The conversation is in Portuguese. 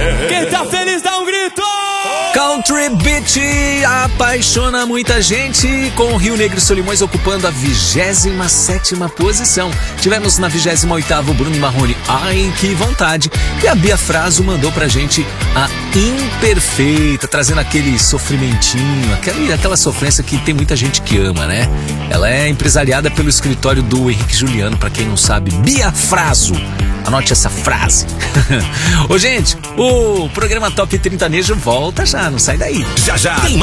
Quem tá feliz dá um grito! Country Beat apaixona muita gente, com o Rio Negro e Solimões ocupando a 27ª posição. Tivemos na 28ª Bruno Marrone, Ai Que Vontade. E a Bia Fraso mandou pra gente a Imperfeita, trazendo aquele sofrimentinho, aquela sofrência que tem muita gente que ama, né? Ela é empresariada pelo escritório do Henrique Juliano, pra quem não sabe, Bia Fraso. Anote essa frase. Ô, gente, o programa Top 30 Nejo volta já, não sai daí. Já.